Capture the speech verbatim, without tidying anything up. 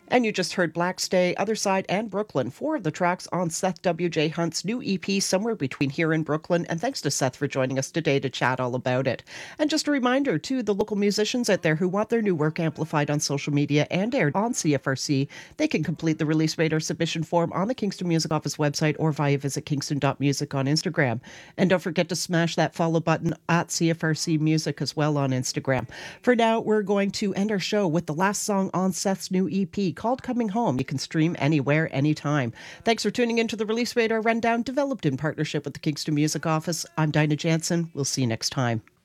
And you just heard Black Stay, Other Side, and Brooklyn, four of the tracks on Seth W J. Hunt's new E P, Somewhere Between Here and Brooklyn. And thanks to Seth for joining us today to chat all about it. And just a reminder to the local musicians out there who want their new work amplified on social media and aired on C F R C, they can complete the Release Radar submission form on the Kingston Music Office website or via visit kingston dot music on Instagram. And don't forget to smash that follow button at C F R C Music as well on Instagram. For now, we're going to end our show with the last song on Seth's new E P called Coming Home. You can stream anywhere, anytime. Thanks for tuning into the Release Radar Rundown, developed in partnership with the Kingston Music Office. I'm Dinah Jansen. We'll see you next time.